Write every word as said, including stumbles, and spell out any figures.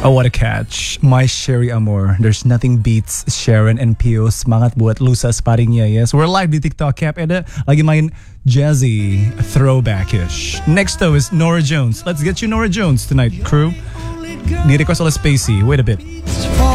Oh, what a catch. My Sherry Amor. There's nothing beats Sharon and Pio semangat buat lusa sparringnya. Yes, we're live di TikTok. Cap Eda lagi main jazzy throwback-ish. Next though is Nora Jones. Let's get you Nora Jones tonight, crew. Di-request oleh Spacey. Wait a bit.